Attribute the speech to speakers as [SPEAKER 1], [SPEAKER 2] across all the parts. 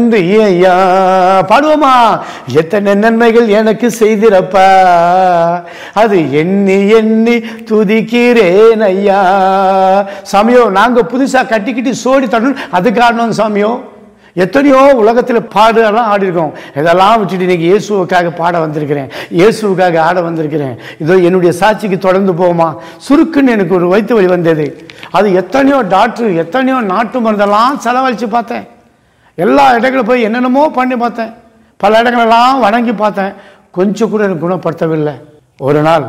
[SPEAKER 1] நன்றி ஐயா. பாடுவோமா? எத்தனை நன்மைகள் எனக்கு செய்திருப்பா, அது எண்ணி எண்ணி துதிக்கிறேன் ஐயா. சாமியோ, நாங்க புதுசா கட்டிக்கிட்டு சோடி தரணும், அது காரணம் சாமியோ. எத்தனையோ உலகத்தில் பாடலாம் ஆடி இருக்கோம். இதெல்லாம் விட்டுட்டு இன்னைக்கு இயேசுவுக்காக பாட வந்திருக்கிறேன், இயேசுவுக்காக ஆட வந்திருக்கிறேன். இதோ என்னுடைய சாட்சிக்கு தொடர்ந்து போமா. சுருக்குன்னு எனக்கு ஒரு வயிற்று வலி வந்தது. அது எத்தனையோ டாக்டர், எத்தனையோ நாட்டு மருந்தெல்லாம் செலவழித்து பார்த்தேன். எல்லா இடங்களும் போய் என்னென்னமோ பண்ணி பார்த்தேன். பல இடங்களெல்லாம் வணங்கி பார்த்தேன். கொஞ்சம் கூட எனக்கு குணப்படுத்தவில்லை. ஒரு நாள்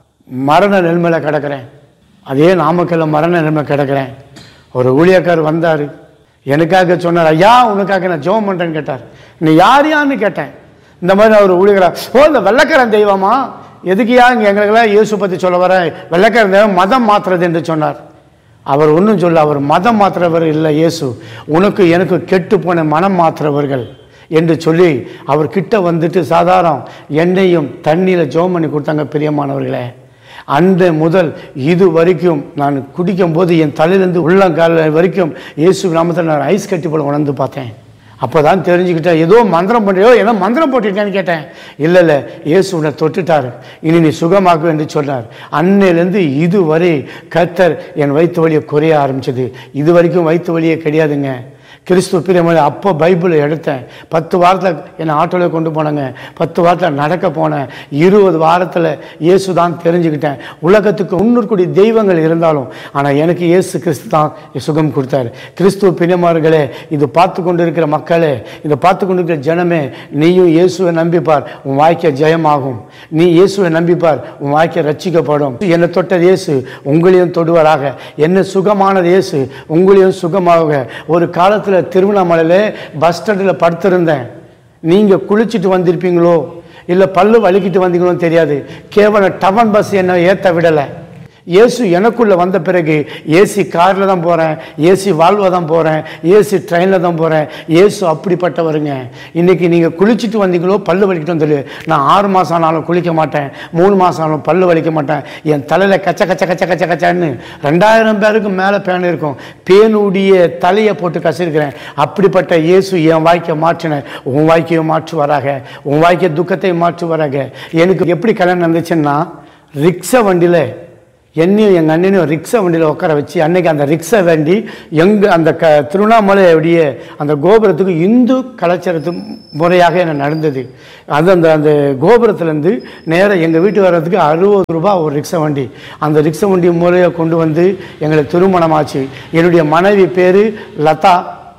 [SPEAKER 1] மரண நிலைமையில் கிடக்கிறேன். அதே நாமக்கல்ல மரண நிலைமை கிடக்கிறேன். ஒரு ஊழியக்கார் வந்தார், எனக்காக சொன்னார், ஐயா உனக்காக நான் ஜெபம் பண்ணுறேன்னு கேட்டார். நீ யாரையான்னு கேட்டேன். இந்த மாதிரி அவர் ஊழியரா, ஓ இந்த வெள்ளைக்காரன் தெய்வமா, எதுக்குயா இங்கே எங்களுக்கெல்லாம் இயேசு பற்றி சொல்ல வர, வெள்ளைக்காரன் தெய்வம் மதம் மாற்றுறது என்று சொன்னார். அவர் ஒன்றும் சொல்ல, அவர் மதம் மாற்றுறவர் இல்லை இயேசு, உனக்கு எனக்கு கெட்டு போன மனம் மாற்றுறவர்கள் என்று சொல்லி அவர் கிட்ட வந்துட்டு சாதாரண எண்ணெயும் தண்ணியில் ஜெபம் பண்ணி கொடுத்தாங்க. பிரியமானவர்களே, அந்த முதல் இது வரைக்கும் நான் குடிக்கும் போது என் தலையிலேருந்து உள்ளங்கால வரைக்கும் இயேசு நாமத்தில் நான் ஐஸ் கட்டி போல உணர்ந்து பார்த்தேன். அப்போ தான் தெரிஞ்சுக்கிட்டேன், ஏதோ மந்திரம் பண்ணுறியோ, ஏதோ மந்திரம் போட்டுட்டேன்னு கேட்டேன். இல்லை இல்லை, இயேசு உன்னை தொட்டுட்டார், இனி நீ சுகமாகும் என்று சொன்னார். அன்னையிலேருந்து இதுவரை கர்த்தர் என் வயிற்று வலியை குறைய ஆரம்பிச்சது. இது வரைக்கும் வயிற்று வலியே கிடையாதுங்க. கிறிஸ்துவ பிரியமான அப்போ பைபிளை எடுத்தேன். 10 வாரத்தில் என்னை ஆட்டோவில் கொண்டு போனாங்க. 10 வாரத்தில் நடக்க போனேன். 20 வாரத்தில் இயேசு தான் தெரிஞ்சுக்கிட்டேன். உலகத்துக்கு 300 கோடி தெய்வங்கள் இருந்தாலும் ஆனால் எனக்கு இயேசு கிறிஸ்து தான் சுகம் கொடுத்தார். கிறிஸ்துவ பிரியமானவர்களே, இது பார்த்து கொண்டு இருக்கிற மக்களே, இதை பார்த்து கொண்டு இருக்கிற ஜனமே, நீயும் இயேசுவை நம்பிப்பார், உன் வாழ்க்கை ஜெயமாகும். நீ இயேசுவை நம்பிப்பார், உன் வாழ்க்கை ரட்சிக்கப்படும். என்னை தொட்ட இயேசு உங்களையும் தொடுவாராக. என்ன சுகமானது இயேசு உங்களையும் சுகமாக. ஒரு காலத்தில் திருவண்ணாமலையில பஸ் ஸ்டாண்டில் படுத்திருந்தேன். நீங்கள் குளிச்சுட்டு வந்திருப்பீங்களோ இல்லை பல்லு வலிக்கிட்டு வந்தீங்களோன்னு தெரியாது. கேவலம் டவன் பஸ் என்னை ஏற்ற விடலை. இயேசு எனக்குள்ளே வந்த பிறகு ஏசி காரில் தான் போகிறேன், ஏசி வால்வில் தான் போகிறேன், ஏசி ட்ரெயினில் தான் போகிறேன். இயேசு அப்படிப்பட்டவருங்க. இன்றைக்கி நீங்கள் குளிச்சுட்டு வந்தீங்களோ பல்லு வலிக்கிட்டு வந்து, நான் 6 மாதம் ஆனாலும் குளிக்க மாட்டேன், 3 மாதம் ஆனாலும் பல்லு வலிக்க மாட்டேன். என் தலையில் கச்ச கச்ச கச்ச கச்ச கச்சான்னு 2000 பேருக்கு மேலே பேன் இருக்கும். பேனுடைய தலையை போட்டு கசிருக்கிறேன். அப்படிப்பட்ட இயேசு என் வாழ்க்கையை மாற்றின, உன் வாழ்க்கையை மாற்றுவாராக, உன் வாழ்க்கை துக்கத்தை மாற்றுவாராக. எனக்கு எப்படி கல்யாணம் நடந்துச்சுன்னா, ரிக்ஷா வண்டியில் என்னையும் எங்கள் அண்ணனையும் ரிக்ஷா வண்டியில் உட்கார வச்சு, அன்னைக்கு அந்த ரிக்ஷா வண்டி எங்கள் அந்த திருவண்ணாமலையுடைய அந்த கோபுரத்துக்கு இந்து கலாச்சாரத்து முறையாக என்ன நடந்தது. அது அந்த கோபுரத்துலேருந்து நேராக எங்கள் வீட்டு வர்றதுக்கு 60 ரூபா ஒரு ரிக்ஷா வண்டி. அந்த ரிக்ஷா வண்டி முறையை கொண்டு வந்து எங்களுக்கு திருமணமாச்சு. என்னுடைய மனைவி பேர் லதா,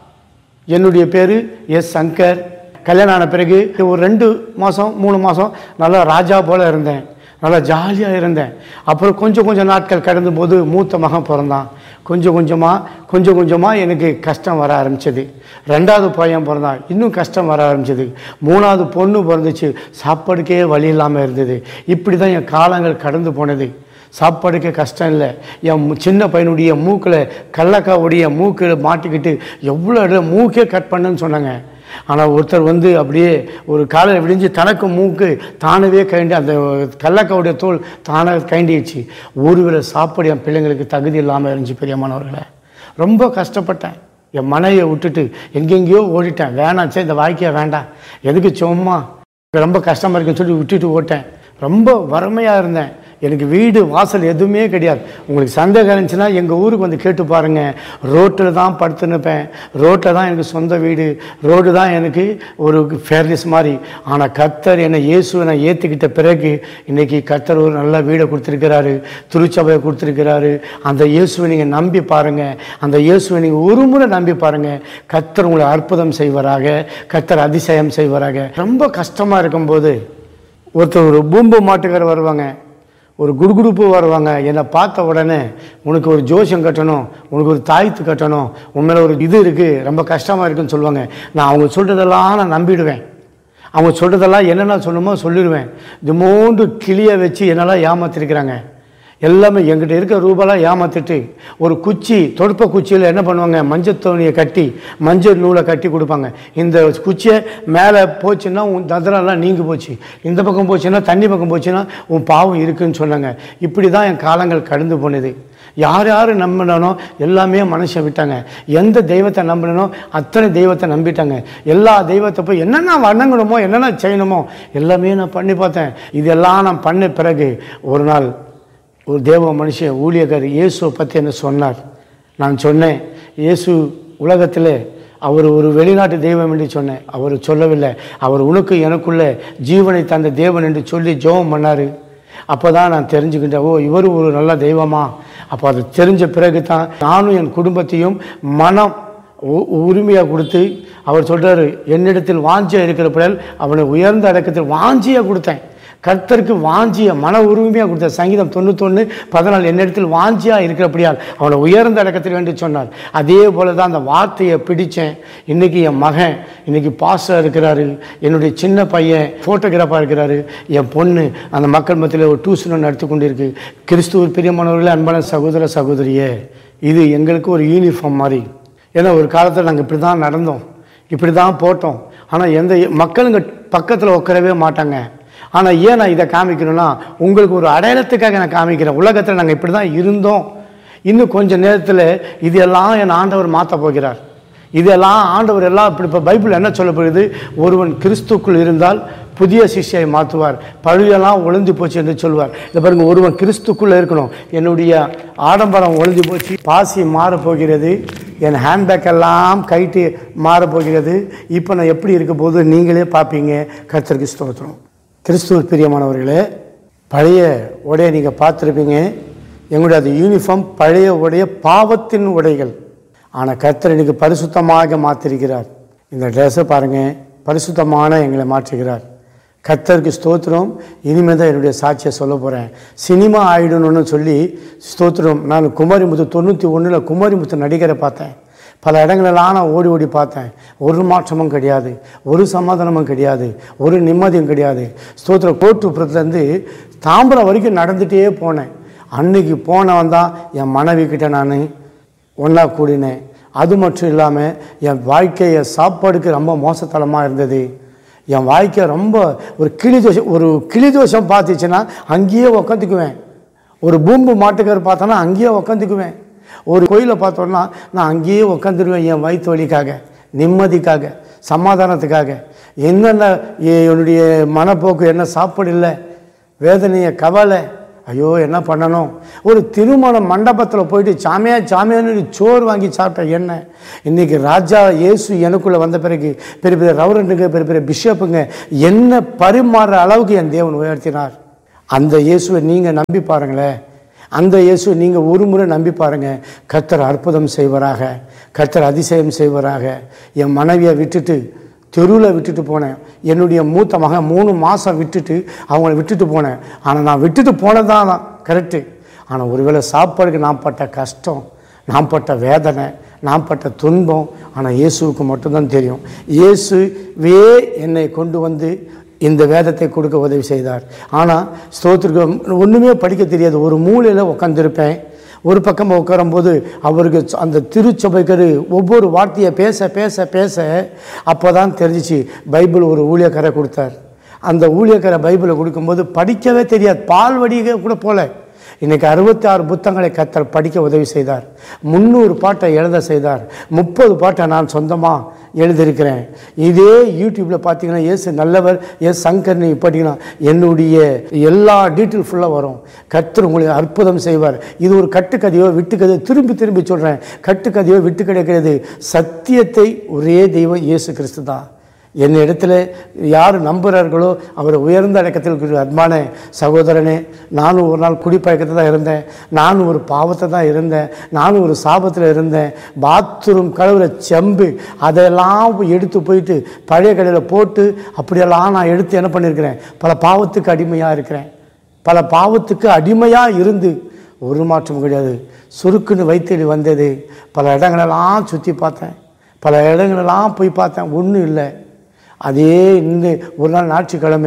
[SPEAKER 1] என்னுடைய பேர் எஸ் சங்கர். கல்யாணம் ஆன பிறகு ஒரு 2 மாதம் 3 மாதம் நல்லா ராஜா போல் இருந்தேன், நல்லா ஜாலியாக இருந்தேன். அப்புறம் கொஞ்சம் நாட்கள் கடந்த போது மூத்த மகன் பிறந்தான். கொஞ்சம் கொஞ்சமாக எனக்கு கஷ்டம் வர ஆரம்பிச்சது. 2வது பையன் பிறந்தான், இன்னும் கஷ்டம் வர ஆரம்பிச்சது. 3வது பொண்ணு பிறந்துச்சு, சாப்பாடுக்கே வழி இல்லாமல் இருந்தது. இப்படி தான் என் காலங்கள் கடந்து போனது. சாப்பாடுக்கே கஷ்டம் இல்லை. என் சின்ன பையனுடைய மூக்கில் கல்லக்காவுடைய மூக்கில் மாட்டிக்கிட்டு எவ்வளோ மூக்கே கட் பண்ணுன்னு சொன்னாங்க. ஆனால் ஒருத்தர் வந்து அப்படியே ஒரு காலையில் விடிஞ்சு தனக்கு மூக்கு தானவே கைண்டி, அந்த கல்லக்காவுடைய தோல் தானாக கைண்டிடுச்சு. ஒருவேளை சாப்பாடு என் பிள்ளைங்களுக்கு தகுதி இல்லாமல் இருந்துச்சு. பெரியமானவர்களை ரொம்ப கஷ்டப்பட்டேன். என் மனையை விட்டுட்டு எங்கெங்கேயோ ஓடிட்டேன். வேணாம் சரி, இந்த வாழ்க்கையை வேண்டாம், எதுக்கு சும்மா ரொம்ப கஷ்டமாக இருக்குன்னு சொல்லி விட்டுட்டு ஓட்டேன். ரொம்ப வறுமையாக இருந்தேன். எனக்கு வீடு வாசல் எதுவுமே கிடையாது. உங்களுக்கு சந்தேகம் இருந்துச்சுன்னா எங்கள் ஊருக்கு வந்து கேட்டு பாருங்கள். ரோட்டில் தான் படுத்துனுப்பேன். ரோட்டில் தான் எனக்கு சொந்த வீடு, ரோடு தான் எனக்கு ஒரு ஃபேர்னஸ் மாதிரி. ஆனால் கர்த்தர் என்னை இயேசுவை நான் ஏற்றுக்கிட்ட பிறகு இன்றைக்கி கர்த்தர் ஒரு நல்ல வீடை கொடுத்துருக்கிறாரு, திருச்சபையை கொடுத்துருக்கிறாரு. அந்த இயேசுவை நீங்கள் நம்பி பாருங்கள். அந்த இயேசுவை நீங்கள் ஒரு முறை நம்பி பாருங்கள். கர்த்தர் உங்களை அற்புதம் செய்வாராக, கர்த்தர் அதிசயம் செய்வாராக. ரொம்ப கஷ்டமாக இருக்கும்போது ஒருத்தர் ஒரு பூம்பு மாட்டுக்கார வருவாங்க, ஒரு குடுகுடுப்பு வருவாங்க. என்னை பார்த்த உடனே உனக்கு ஒரு ஜோசியம் கட்டணும், உனக்கு ஒரு தாய்த்து கட்டணும், உண்மையில ஒரு இது இருக்குது, ரொம்ப கஷ்டமாக இருக்குன்னு சொல்லுவாங்க. நான் அவங்க சொல்கிறதெல்லாம் நான் நம்பிடுவேன். அவங்க சொல்கிறதெல்லாம் என்னென்ன சொல்லணுமோ சொல்லிடுவேன். இது 3 கிளியை வச்சு என்னெல்லாம் ஏமாத்திருக்கிறாங்க. எல்லாமே எங்கிட்ட இருக்கிற ரூபாலாம் ஏமாற்றிட்டு ஒரு குச்சி, தொடுப்ப குச்சியில் என்ன பண்ணுவாங்க, மஞ்சள் தோணியை கட்டி மஞ்சள் நூலை கட்டி கொடுப்பாங்க. இந்த குச்சியை மேலே போச்சுன்னா உன் தந்திரம்லாம் நீங்கி போச்சு, இந்த பக்கம் போச்சுன்னா தண்ணி பக்கம் போச்சுன்னா உன் பாவம் இருக்குன்னு சொன்னாங்க. இப்படி தான் என் காலங்கள் கடந்து போனது. யார் யார் நம்பினோ எல்லாமே மனுஷன் விட்டாங்க. எந்த தெய்வத்தை நம்பினோ அத்தனை தெய்வத்தை நம்பிட்டாங்க. எல்லா தெய்வத்தை போய் என்னென்ன வணங்கணுமோ என்னென்ன செய்யணுமோ எல்லாமே நான் பண்ணி பார்த்தேன். இதெல்லாம் நான் பண்ண பிறகு ஒரு நாள் ஒரு தேவ மனுஷன் ஊழியக்கார் இயேசுவை பற்றி என்ன சொன்னார். நான் சொன்னேன், இயேசு உலகத்தில் அவர் ஒரு வெளிநாட்டு தெய்வம் என்று சொன்னேன். அவர் சொல்லவில்லை, அவர் உனக்கு எனக்குள்ள ஜீவனை தந்த தேவன் என்று சொல்லி ஜெபம் பண்ணார். அப்போ தான் நான் தெரிஞ்சுக்கிட்டேன், ஓ இவர் ஒரு நல்ல தெய்வமா. அப்போ அது தெரிஞ்ச பிறகு தான் நானும் என் குடும்பத்தையும் மனம் உரிமையாக கொடுத்து, அவர் சொல்கிறார், என்னிடத்தில் வாஞ்சியாக இருக்கிறப்படால் அவனை உயர்ந்த அடக்கத்தில் வாஞ்சியாக கொடுத்தேன். கர்த்தருக்கு வாஞ்சிய மன உரிமையாக கொடுத்த சங்கீதம் 91:14 என்னிடத்தில் வாஞ்சியாக இருக்கிறபடியால் அவனை உயர்ந்த அடக்கத்தில் வேண்டி சொன்னார். அதே போல தான் அந்த வார்த்தையை பிடித்தேன். இன்றைக்கி என் மகன் இன்றைக்கி பாஸ்டர் இருக்கிறாரு, என்னுடைய சின்ன பையன் ஃபோட்டோகிராஃபாக இருக்கிறாரு, என் பொண்ணு அந்த மக்கள் மத்தியில் ஒரு டியூஷன் நடத்தி கொண்டு இருக்கு. கிறிஸ்துவர் பிரியமானவர்களே, அன்பான சகோதர சகோதரியே, இது எங்களுக்கு ஒரு யூனிஃபார்ம் மாதிரி. ஏன்னா ஒரு காலத்தில் நாங்கள் இப்படி தான் நடந்தோம், இப்படி தான் போட்டோம். ஆனால் எந்த மக்களுங்க பக்கத்தில் உட்காரவே மாட்டாங்க. ஆனால் ஏன் நான் இதை காமிக்கணும்னா, உங்களுக்கு ஒரு அடையாளத்துக்காக நான் காமிக்கிறேன். உலகத்தில் நாங்கள் இப்படி தான் இருந்தோம். இன்னும் கொஞ்சம் நேரத்தில் இதெல்லாம் என் ஆண்டவர் மாற்ற போகிறார். இதெல்லாம் ஆண்டவர் எல்லாம் இப்படி இப்போ பைபிள் என்ன சொல்லப்படுது, ஒருவன் கிறிஸ்துக்குள் இருந்தால் புதிய சிஷ்யை மாற்றுவார், பழையெல்லாம் ஒளிந்து போச்சு என்று சொல்வார். இதை பாருங்க, ஒருவன் கிறிஸ்துக்குள்ளே இருக்கணும். என்னுடைய ஆடம்பரம் ஒளிந்து போச்சு, பாசி மாறப்போகிறது, என் ஹேண்ட்பேக் எல்லாம் கைட்டு மாறப்போகிறது. இப்போ நான் எப்படி இருக்க போது நீங்களே பார்ப்பீங்க. கர்த்தருக்கு ஸ்தோத்திரம். கிறிஸ்துவர் பிரியமானவர்களே, பழைய உடையை நீங்கள் பார்த்துருப்பீங்க. எங்களுடைய அது யூனிஃபார்ம் பழைய உடைய பாவத்தின் உடைகள். ஆனால் கர்த்தர் எனக்கு பரிசுத்தமாக மாற்றிருக்கிறார். இந்த ட்ரெஸ்ஸை பாருங்கள், பரிசுத்தமான எங்களை மாற்றுகிறார். கர்த்தருக்கு ஸ்தோத்திரம். இனிமேல் தான் என்னுடைய சாட்சியை சொல்ல போகிறேன். சினிமா ஆயிடணும்னு சொல்லி ஸ்தோத்திரம். நான் குமாரிமுத்து 91 குமாரிமுத்து நடிகரை பார்த்தேன். பல இடங்களெல்லாம் நான் ஓடி ஓடி பார்த்தேன். ஒரு மாற்றமும் கிடையாது, ஒரு சமாதானமும் கிடையாது, ஒரு நிம்மதியும் கிடையாது. ஸ்தோத்திரம். கோட்டுப்புறத்துலேருந்து தாம்பரம் வரைக்கும் நடந்துகிட்டே போனேன். அன்னைக்கு போனவன் தான் என் மனைவி கிட்ட நான் ஒன்றா கூடினேன். அது மட்டும் இல்லாமல் என் வாழ்க்கையை சாப்பாடுக்கு ரொம்ப மோசத்தனமாக இருந்தது. என் வாழ்க்கை ரொம்ப ஒரு கிளி தோஷம் பார்த்துச்சுன்னா அங்கேயே உக்காந்துக்குவேன். ஒரு பூம்பு மாட்டுக்கார் பார்த்தோன்னா அங்கேயே உக்காந்துக்குவேன். ஒரு கோயிலை பார்த்தோன்னா நான் அங்கேயே உக்காந்துருவேன். என் வயிற்று வலிக்காக, நிம்மதிக்காக, சமாதானத்துக்காக. என்னென்ன என்னுடைய மனப்போக்கு, என்ன சாப்பாடு இல்லை, வேதனையை, கவலை, ஐயோ என்ன பண்ணணும். ஒரு திருமண மண்டபத்தில் போயிட்டு சாமியான்னு சோறு வாங்கி சாப்பிட்ட என்ன இன்றைக்கி ராஜா இயேசு எனக்குள்ளே வந்த பிறகு பெரிய பெரிய ரவுரண்டுங்க, பெரிய பெரிய பிஷப்புங்க என்ன பரிமாறுற அளவுக்கு என் தேவன் உயர்த்தினார். அந்த இயேசுவை நீங்கள் நம்பி பாருங்களேன். அந்த இயேசுவை நீங்கள் ஒரு முறை நம்பி பாருங்கள். கர்த்தர் அற்புதம் செய்வராக, கர்த்தர் அதிசயம் செய்வராக. என் மனைவியை விட்டுட்டு தெருவில் விட்டுட்டு போனேன். என்னுடைய மூத்த மகன் 3 மாதம் விட்டுட்டு அவங்கள விட்டுட்டு போனேன். ஆனால் நான் விட்டுட்டு போனதான் கரெக்டு. ஆனால் ஒருவேளை சாப்பாடுக்கு நான் பட்ட கஷ்டம், நான் பட்ட வேதனை, நான் பட்ட துன்பம் ஆனால் இயேசுவுக்கு மட்டும்தான் தெரியும். இயேசுவே என்னை கொண்டு வந்து இந்த வேதத்தை கொடுக்க உதவி செய்தார். ஆனால் ஸ்தோத்திரம் ஒன்றுமே படிக்க தெரியாது. ஒரு மூலையில் உட்காந்துருப்பேன். ஒரு பக்கமாக உட்காரும்போது அவருக்கு அந்த திருச்சபைக்கரு ஒவ்வொரு வார்த்தையை பேச பேச பேச அப்போ தான் தெரிஞ்சிச்சு பைபிள் ஒரு ஊழியக்காரை கொடுத்தார். அந்த ஊழியக்காரை பைபிளை கொடுக்கும்போது படிக்கவே தெரியாது, பால் வடிக கூட போல. இன்றைக்கி 66 புத்தகங்களை கர்த்தர் படிக்க உதவி செய்தார். 300 பாட்டை எழுத செய்தார். 30 பாட்டை நான் சொந்தமாக எழுதியிருக்கிறேன். இதே யூடியூப்பில் பார்த்தீங்கன்னா இயேசு நல்லவர், சங்கர்னு பார்த்தீங்கன்னா என்னுடைய எல்லா டீட்டெயில் ஃபுல்லாக வரும். கர்த்தர் உங்களுக்கு அற்புதம் செய்வார். இது ஒரு கட்டுக்கதையோ விட்டுக்கதையோ திரும்பி திரும்பி சொல்கிறேன். கட்டுக்கதையோ விட்டு கிடைக்கிறது. சத்தியத்தை ஒரே தெய்வம் இயேசு கிறிஸ்து தான். என் இடத்துல யார் நம்புகிறார்களோ அவர் உயர்ந்த அடக்கத்தில் இருக்கிற அன்பான சகோதரனே, நானும் ஒரு நாள் குடிப்பழக்கத்தை தான் இருந்தேன், நானும் ஒரு பாவத்தை தான் இருந்தேன், நானும் ஒரு சாபத்தில் இருந்தேன். பாத்ரூம் கழுவுற செம்பு அதெல்லாம் எடுத்து போயிட்டு பழைய கடையில் போட்டு அப்படியெல்லாம் நான் எடுத்து என்ன பண்ணியிருக்கிறேன், பல பாவத்துக்கு அடிமையாக இருக்கிறேன். பல பாவத்துக்கு அடிமையாக இருந்து ஒரு மாற்றம் கிடையாது. சுருக்குன்னு வயிற்று வந்தது. பல இடங்களெல்லாம் சுற்றி பார்த்தேன், பல இடங்களெல்லாம் போய் பார்த்தேன், ஒன்றும் இல்லை. அதே இந்த ஒரு நாள் ஞாயிற்றுக்கிழமை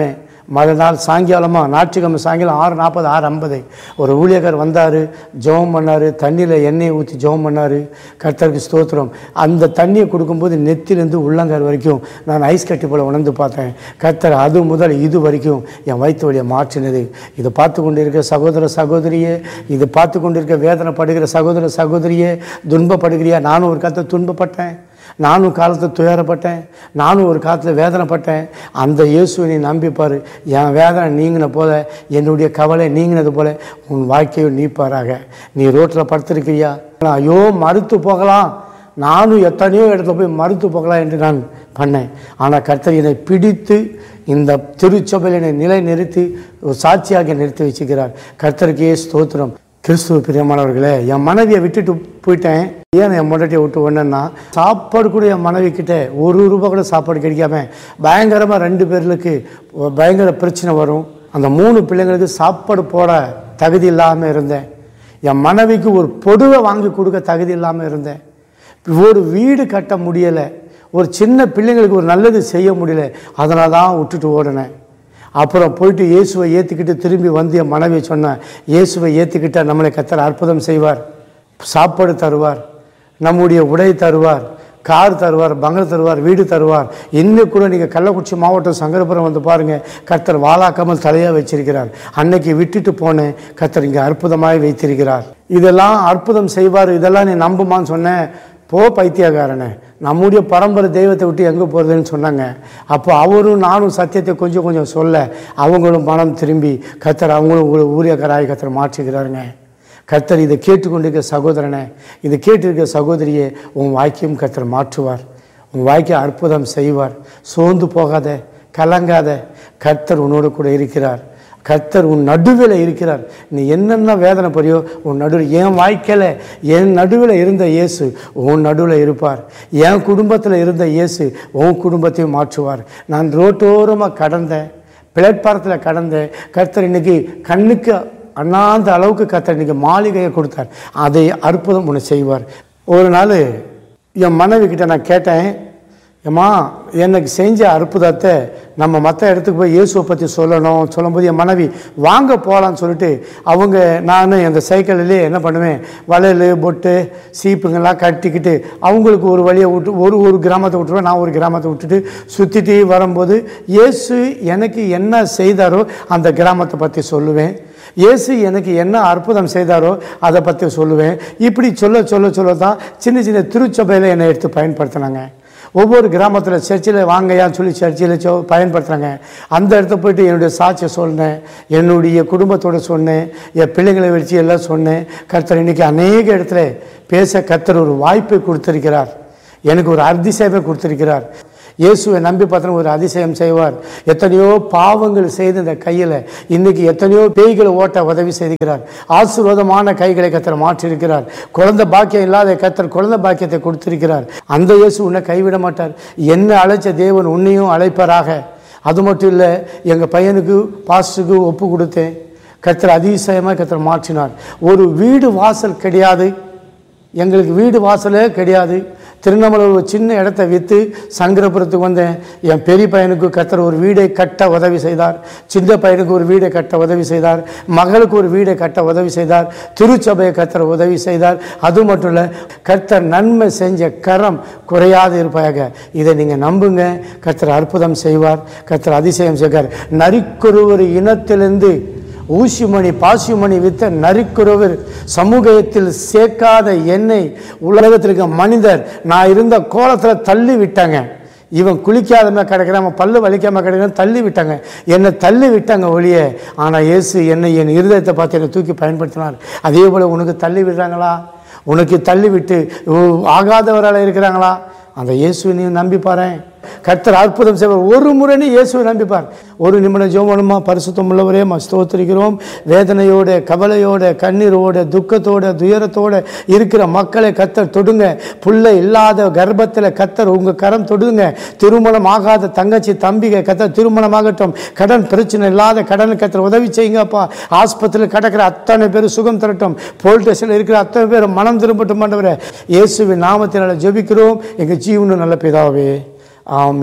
[SPEAKER 1] மறுநாள் சாயங்காலமாக ஞாயிற்றுக்கிழமை சாயங்காலம் 6:40 6:50 ஒரு ஊழியக்கார் வந்தார், ஜெபம் பண்ணார், தண்ணியில் எண்ணெயை ஊற்றி ஜெபம் பண்ணார். கர்த்தருக்கு ஸ்தோத்திரம். அந்த தண்ணியை கொடுக்கும்போது நெத்திலேருந்து உள்ளங்கால் வரைக்கும் நான் ஐஸ் கட்டி போல் உணர்ந்து பார்த்தேன். கர்த்தர் அது முதல் இது வரைக்கும் என் வயிற்று வழியை மாற்றினது. இதை பார்த்து கொண்டு இருக்கிற சகோதர சகோதரியே, இது பார்த்து கொண்டு இருக்க வேதனைப்படுகிற சகோதர சகோதரியே, துன்பப்படுகிறியா? நானும் ஒரு காலத்தில் துன்பப்பட்டேன், நானும் காலத்தில் துயரப்பட்டேன், நானும் ஒரு காலத்தில் வேதனைப்பட்டேன். அந்த இயேசுவை நீ நம்பிப்பார். என் வேதனை நீங்கின போல, என்னுடைய கவலை நீங்கினது போல உன் வாழ்க்கையை நீப்பாராக. நீ ரோட்டில் படுத்திருக்கிறியா? ஐயோ மறுத்து போகலாம், நானும் எத்தனையோ இடத்துல போய் மறுத்து போகலாம் என்று நான் பண்ணேன். ஆனால் கர்த்தர் என்னை பிடித்து இந்த திருச்சபையில் என்னை நிலை நிறுத்தி ஒரு சாட்சியாக நிறுத்தி வச்சுக்கிறார். கர்த்தருக்கே ஸ்தோத்திரம். கிறிஸ்துவ பிரியமானவர்களே, என் மனைவியை விட்டுட்டு போயிட்டேன். ஏன் என் முன்னாடியை விட்டு ஒன்றுன்னா, சாப்பாடு கூட என் மனைவி கிட்டே ₹1 கூட சாப்பாடு கிடைக்காம பயங்கரமாக 2 பேர்களுக்கு பயங்கர பிரச்சனை வரும். அந்த 3 பிள்ளைங்களுக்கு சாப்பாடு போட தகுதி இல்லாமல் இருந்தேன். என் மனைவிக்கு ஒரு பொடுவை வாங்கி கொடுக்க தகுதி இல்லாமல் இருந்தேன். ஒரு வீடு கட்ட முடியலை, ஒரு சின்ன பிள்ளைங்களுக்கு ஒரு நல்லது செய்ய முடியல. அதனால தான் விட்டுட்டு ஓடினேன். அப்புறம் போயிட்டு இயேசுவை ஏற்றுக்கிட்டு திரும்பி வந்து என் மனைவியை சொன்னேன், இயேசுவை ஏற்றுக்கிட்டால் நம்மளை கர்த்தர் அற்புதம் செய்வார், சாப்பாடு தருவார், நம்முடைய உடை தருவார், கார் தருவார், பங்களா தருவார், வீடு தருவார். இன்னும் கூட நீங்கள் கள்ளக்குறிச்சி மாவட்டம் சங்கரபுரம் வந்து பாருங்கள், கர்த்தர் வாளாக்காமல் தலையாக வச்சிருக்கிறார். அன்னைக்கு விட்டுட்டு போனேன், கர்த்தர் இங்கே அற்புதமாக வைத்திருக்கிறார். இதெல்லாம் அற்புதம் செய்வார், இதெல்லாம் நீ நம்புமான்னு சொன்னேன். போ பைத்தியக்காரனே, நம்முடைய பரம்பரை தெய்வத்தை விட்டு எங்கே போகிறதுன்னு சொன்னாங்க. அப்போ அவரும் நானும் சத்தியத்தை கொஞ்சம் கொஞ்சம் சொல்ல அவங்களும் மனம் திரும்பி கர்த்தர் அவங்களும் ஊழியக்காராய் கர்த்தர் மாற்றுகிறாருங்க. கர்த்தர் இதை கேட்டுக்கொண்டிருக்க சகோதரனே, இதை கேட்டிருக்க சகோதரியே, உன் வாக்கியம் கர்த்தர் மாற்றுவார், உன் வாக்கியம் அற்புதம் செய்வார். சோர்ந்து போகாத, கலங்காத, கர்த்தர் உன்னோடு கூட இருக்கிறார். கர்த்தர் உன் நடுவில் இருக்கிறார். நீ என்னென்ன வேதனை புரியோ உன் நடுவில், என் வாழ்க்கையில் என் நடுவில் இருந்த இயேசு உன் நடுவில் இருப்பார். என் குடும்பத்தில் இருந்த இயேசு உன் குடும்பத்தையும் மாற்றுவார். நான் ரோட்டோரமாக கடந்தேன், பிளாட்பாரத்தில் கடந்தேன். கர்த்தர் இன்னைக்கு கண்ணுக்கு அண்ணாந்த அளவுக்கு கர்த்தர் இன்னைக்கு மாளிகையை கொடுத்தார். அதை அற்புதம் ஒன்று செய்வார். ஒரு நாள் என் மனைவி கிட்ட நான் கேட்டேன், ஏம்மா எனக்கு செஞ்ச அற்புதத்தை நம்ம மற்ற இடத்துக்கு போய் இயேசுவை பற்றி சொல்லும்போது என் மனைவி வாங்க போகலான்னு சொல்லிட்டு அவங்க, நான் அந்த சைக்கிள்லேயே என்ன பண்ணுவேன், வளையல் பொட்டு சீப்புங்கெல்லாம் கட்டிக்கிட்டு அவங்களுக்கு ஒரு வழியை விட்டு ஒரு கிராமத்தை விட்டுருவேன், நான் ஒரு கிராமத்தை விட்டுட்டு சுற்றிட்டு வரும்போது இயேசு எனக்கு என்ன செய்தாரோ அந்த கிராமத்தை பற்றி சொல்லுவேன், இயேசு எனக்கு என்ன அற்புதம் செய்தாரோ அதை பற்றி சொல்லுவேன். இப்படி சொல்ல தான் சின்ன சின்ன திருச்சபையில் என்னை எடுத்து பயன்படுத்தினாங்க. ஒவ்வொரு கிராமத்தில் சர்ச்சில் வாங்கையான்னு சொல்லி சர்ச்சில் பயன்படுத்துகிறாங்க. அந்த இடத்த போய்ட்டு என்னுடைய சாட்சியை சொன்னேன், என்னுடைய குடும்பத்தோடு சொன்னேன், என் பிள்ளைங்களை வச்சு எல்லாம் சொன்னேன். கர்த்தர் இன்றைக்கி அநேக இடத்துல பேச கர்த்தர் ஒரு வாய்ப்பை கொடுத்திருக்கிறார், எனக்கு ஒரு அதிசயமே கொடுத்திருக்கிறார். இயேசுவை நம்பி பார்த்தா ஒரு அதிசயம் செய்வார். எத்தனையோ பாவங்கள் செய்து இந்த கையில் இன்னைக்கு எத்தனையோ பேய்களை ஓட்ட உதவி செய்திருக்கிறார். ஆசீர்வாதமான கைகளை கர்த்தர் மாற்றிருக்கிறார். குழந்தை பாக்கியம் இல்லாத கர்த்தர் குழந்தை பாக்கியத்தை கொடுத்திருக்கிறார். அந்த இயேசு உன்னை கைவிட மாட்டார். என்ன அழைச்ச தேவன் உன்னையும் அழைப்பாராக. அது மட்டும் இல்லை, எங்கள் பையனுக்கு பாஸ்டருக்கு ஒப்பு கொடுத்தேன். கர்த்தர் அதிசயமாக கர்த்தர் மாற்றினார். ஒரு வீடு வாசல் கிடையாது, எங்களுக்கு வீடு வாசலே கிடையாது. திருவண்ணாமலை ஒரு சின்ன இடத்த விற்று சங்கரபுரத்துக்கு வந்தேன். என் பெரிய பையனுக்கு கர்த்தர் ஒரு வீடை கட்ட உதவி செய்தார், சின்ன பையனுக்கு ஒரு வீடை கட்ட உதவி செய்தார், மகளுக்கு ஒரு வீடை கட்ட உதவி செய்தார், திருச்சபையை கர்த்தர் உதவி செய்தார். அது மட்டும் இல்லை, கர்த்தர் நன்மை செஞ்ச கரம் குறையாது இருப்பாயாக. இதை நீங்கள் நம்புங்க, கர்த்தர் அற்புதம் செய்வார், கர்த்தர் அதிசயம் செய்வார். நரிக்குறவர் இனத்திலிருந்து ஊசிமணி பாசிமணி வித்த நரிக்குறவர் சமூகத்தில் சேர்க்காத என்னை உலகத்தில் இருக்க மனிதர் நான் இருந்த கோலத்தில் தள்ளி விட்டாங்க. இவன் குளிக்காதமாக கிடக்கிறான், அவன் பல்லு வலிக்காமல் கிடக்கிறான், தள்ளி விட்டாங்க, என்னை தள்ளி விட்டாங்க ஒழிய. ஆனால் இயேசு என்னை என் இருதயத்தை பார்த்து என்னை தூக்கி பயன்படுத்தினார். அதே போல் உனக்கு தள்ளி விடுறாங்களா? உனக்கு தள்ளி விட்டு ஆகாதவரால் இருக்கிறாங்களா? அந்த இயேசுவை நீ நம்பி பாரு, கர்த்தர் அற்புதம் செய்வார். ஒரு முறை நீ இயேசுவை நம்பிப்பார். ஒரு நிமிடம் ஜெபமா. பரிசுத்தம் உள்ளவரே ஸ்தோத்திரிக்கிறோம். வேதனையோட, கவலையோட, கண்ணீரோட, துக்கத்தோட, துயரத்தோட இருக்கிற மக்களை கர்த்தர் தொடுங்க. புள்ளை இல்லாத கர்ப்பத்தில் கர்த்தர் உங்கள் கரம் தொடுங்க. திருமணம் ஆகாத தங்கச்சி தம்பிகை கர்த்தர் திருமணமாகட்டும். கடன் பிரச்சனை இல்லாத கடனுக்கு கர்த்தர் உதவி செய்யுங்கப்பா. ஆஸ்பத்திரியில் கிடக்கிற அத்தனை பேர் சுகம் தரட்டும். போலீஸ் ஸ்டேஷனில் இருக்கிற அத்தனை பேர் மனம் திரும்பட்டும். ஆண்டவரே, இயேசுவின் நாமத்தினால ஜெபிக்கிறோம் எங்கள் ஜீவனும் நல்ல பிதாவே, ஆமென்.